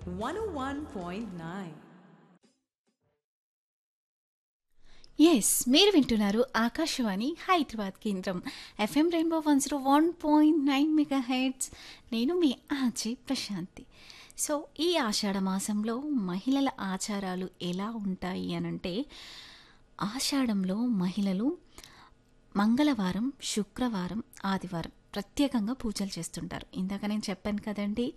101.9. మీరు వింటున్నారు ఆకాశవాణి హైదరాబాద్ కేంద్రం ఎఫ్ఎం రెయిన్బో 101.9 మెగా హెడ్స్. నేను మీ ఆజే ప్రశాంతి. సో ఈ ఆషాఢ మాసంలో మహిళల ఆచారాలు ఎలా ఉంటాయి అనంటే, ఆషాఢంలో మహిళలు మంగళవారం, శుక్రవారం, ఆదివారం ప్రత్యేకంగా పూజలు చేస్తుంటారు. ఇందాక నేను చెప్పాను కదండి.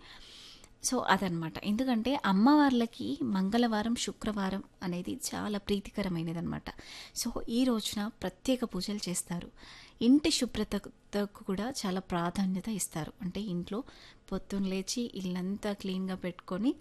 సో అదనమాట. ఎందుకంటే అమ్మవార్లకి మంగళవారం, శుక్రవారం అనేది చాలా ప్రీతికరమైనదనమాట. సో ఈ రోజున ప్రత్యేక పూజలు చేస్తారు. ఇంటి శుభ్రతకు కూడా చాలా ప్రాధాన్యత ఇస్తారు. అంటే ఇంట్లో పొద్దున్న లేచి ఇల్లంతా క్లీన్గా పెట్టుకొని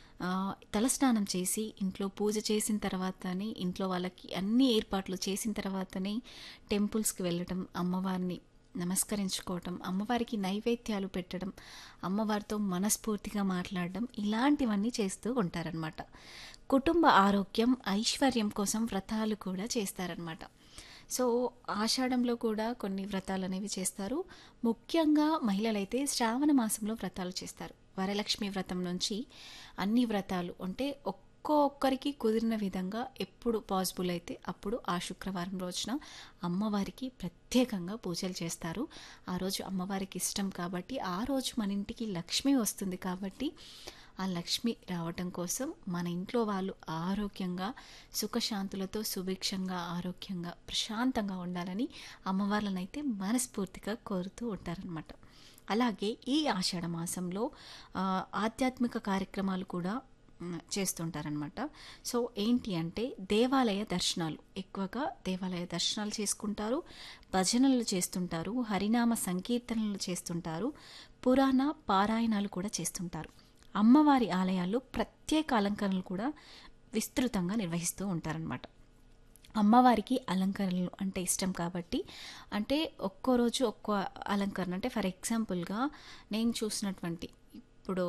తలస్నానం చేసి ఇంట్లో పూజ చేసిన తర్వాతనే, ఇంట్లో వాళ్ళకి అన్ని ఏర్పాట్లు చేసిన తర్వాతనే టెంపుల్స్కి వెళ్ళటం, అమ్మవారిని నమస్కరించుకోవటం, అమ్మవారికి నైవేద్యాలు పెట్టడం, అమ్మవారితో మనస్ఫూర్తిగా మాట్లాడడం, ఇలాంటివన్నీ చేస్తూ ఉంటారనమాట. కుటుంబ ఆరోగ్యం, ఐశ్వర్యం కోసం వ్రతాలు కూడా చేస్తారనమాట. సో ఆషాఢంలో కూడా కొన్ని వ్రతాలు అనేవి చేస్తారు. ముఖ్యంగా మహిళలైతే శ్రావణ మాసంలో వ్రతాలు చేస్తారు. వరలక్ష్మి వ్రతం నుంచి అన్ని వ్రతాలు అంటే ఒక్కొక్కరికి కుదిరిన విధంగా ఎప్పుడు పాసిబుల్ అయితే అప్పుడు ఆ శుక్రవారం రోజున అమ్మవారికి ప్రత్యేకంగా పూజలు చేస్తారు. ఆ రోజు అమ్మవారికి ఇష్టం కాబట్టి, ఆ రోజు మన ఇంటికి లక్ష్మి వస్తుంది కాబట్టి, ఆ లక్ష్మి రావటం కోసం మన ఇంట్లో వాళ్ళు ఆరోగ్యంగా, సుఖశాంతులతో, సుభిక్షంగా, ఆరోగ్యంగా, ప్రశాంతంగా ఉండాలని అమ్మవార్లనైతే మనస్ఫూర్తిగా కోరుతూ ఉంటారనమాట. అలాగే ఈ ఆషాఢ మాసంలో ఆధ్యాత్మిక కార్యక్రమాలు కూడా చేస్తుంటారనమాట. సో ఏంటి అంటే, దేవాలయ దర్శనాలు, ఎక్కువగా దేవాలయ దర్శనాలు చేసుకుంటారు, భజనలు చేస్తుంటారు, హరినామ సంకీర్తనలు చేస్తుంటారు, పురాణ పారాయణాలు కూడా చేస్తుంటారు. అమ్మవారి ఆలయాల్లో ప్రత్యేక అలంకరణలు కూడా విస్తృతంగా నిర్వహిస్తూ ఉంటారనమాట. అమ్మవారికి అలంకరణలు అంటే ఇష్టం కాబట్టి, అంటే ఒక్కో రోజు ఒక్కో అలంకరణ. అంటే ఫర్ ఎగ్జాంపుల్గా నేను చూసినటువంటి ఇప్పుడు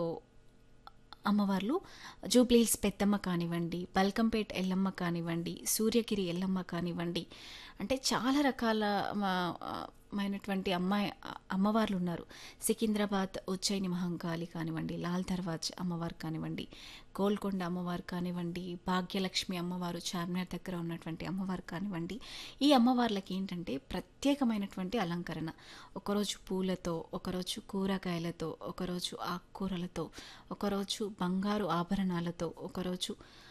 అమ్మవార్లు జూబ్లీహిల్స్ పెద్దమ్మ కానివ్వండి, బల్కంపేట్ ఎల్లమ్మ కానివ్వండి, సూర్యగిరి ఎల్లమ్మ కానివ్వండి, అంటే చాలా రకాల మైనటువంటి అమ్మవార్లు ఉన్నారు. సికింద్రాబాద్ ఉజ్జయిని మహంకాళి కానివ్వండి, లాల్ దర్వాజ్ అమ్మవారు కానివ్వండి, గోల్కొండ అమ్మవారు కానివ్వండి, భాగ్యలక్ష్మి అమ్మవారు చార్మినార్ దగ్గర ఉన్నటువంటి అమ్మవారు కానివ్వండి. ఈ అమ్మవార్లకి ఏంటంటే ప్రత్యేకమైనటువంటి అలంకరణ. ఒకరోజు పూలతో, ఒకరోజు కూరగాయలతో, ఒకరోజు ఆకుకూరలతో, ఒకరోజు బంగారు ఆభరణాలతో, ఒకరోజు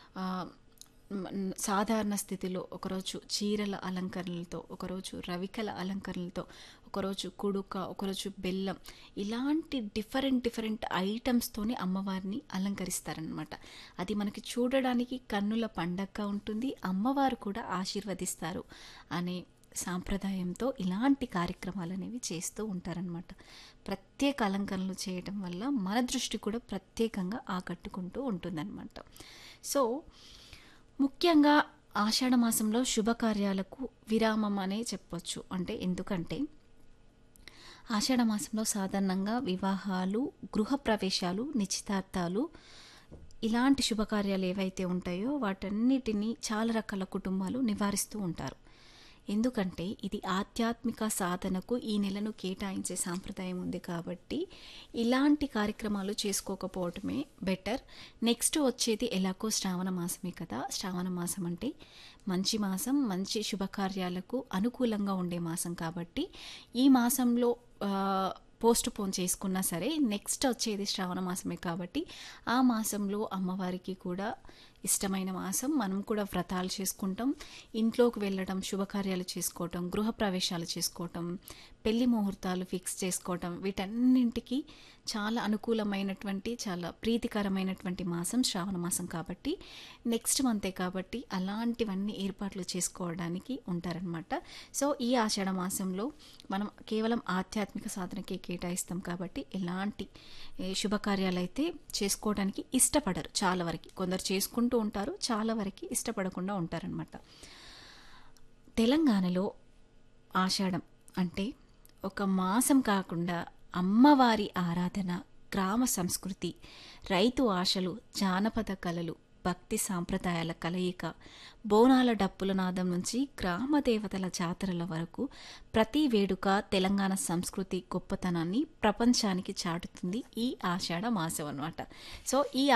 సాధారణ స్థితిలో, ఒకరోజు చీరల అలంకరణలతో, ఒకరోజు రవికల అలంకరణలతో, ఒకరోజు కుడుక, ఒకరోజు బెల్లం, ఇలాంటి డిఫరెంట్ ఐటమ్స్తోనే అమ్మవారిని అలంకరిస్తారనమాట. అది మనకి చూడడానికి కన్నుల పండగగా ఉంటుంది, అమ్మవారు కూడా ఆశీర్వదిస్తారు అనే సాంప్రదాయంతో ఇలాంటి కార్యక్రమాలు అనేవి చేస్తూ ఉంటారనమాట. ప్రత్యేక అలంకరణలు చేయడం వల్ల మన దృష్టి కూడా ప్రత్యేకంగా ఆకట్టుకుంటూ ఉంటుందన్నమాట. సో ముఖ్యంగా ఆషాఢ మాసంలో శుభకార్యాలకు విరామం అనే చెప్పొచ్చు. అంటే ఎందుకంటే ఆషాఢ మాసంలో సాధారణంగా వివాహాలు, గృహప్రవేశాలు, నిశ్చితార్థాలు, ఇలాంటి శుభకార్యాలు ఏవైతే ఉంటాయో వాటన్నిటినీ చాలా రకాల కుటుంబాలు నివారిస్తూ ఉంటారు. ఎందుకంటే ఇది ఆధ్యాత్మిక సాధనకు ఈ నెలను కేటాయించే సాంప్రదాయం ఉంది కాబట్టి ఇలాంటి కార్యక్రమాలు చేసుకోకపోవటమే బెటర్. నెక్స్ట్ వచ్చేది ఎలాగో శ్రావణ మాసమే కదా. శ్రావణ మాసం అంటే మంచి మాసం, మంచి శుభకార్యాలకు అనుకూలంగా ఉండే మాసం కాబట్టి ఈ మాసంలో పోస్ట్ పోన్ చేసుకున్నా సరే నెక్స్ట్ వచ్చేది శ్రావణ మాసమే కాబట్టి ఆ మాసంలో అమ్మవారికి కూడా ఇష్టమైన మాసం. మనం కూడా వ్రతాలు చేసుకుంటాం, ఇంట్లోకి వెళ్ళడం, శుభకార్యాలు చేసుకోవటం, గృహప్రవేశాలు చేసుకోవటం, పెళ్లి ముహూర్తాలు ఫిక్స్ చేసుకోవటం, వీటన్నింటికి చాలా అనుకూలమైనటువంటి, చాలా ప్రీతికరమైనటువంటి మాసం శ్రావణ మాసం కాబట్టి నెక్స్ట్ మంతే కాబట్టి అలాంటివన్నీ ఏర్పాట్లు చేసుకోవడానికి ఉంటారనమాట. సో ఈ ఆషాఢ మాసంలో మనం కేవలం ఆధ్యాత్మిక సాధనకే కేటాయిస్తాం కాబట్టి ఎలాంటి శుభకార్యాలు అయితే చేసుకోవడానికి ఇష్టపడరు చాలా వరకు. కొందరు చేసుకుంటూ ఉంటారు, చాలా వరకు ఇష్టపడకుండా ఉంటారనమాట. తెలంగాణలో ఆషాఢం అంటే ఒక మాసం కాకుండా అమ్మవారి ఆరాధన, గ్రామ సంస్కృతి, రైతు ఆశలు, జానపద కళలు, భక్తి సాంప్రదాయాల కలయిక, బోనాల డప్పుల నాదం నుంచి గ్రామ దేవతల జాతరల వరకు ప్రతి వేడుక తెలంగాణ సంస్కృతి గొప్పతనాన్ని ప్రపంచానికి చాటుతుంది ఈ ఆషాఢ మాసం అన్నమాట. సో ఈ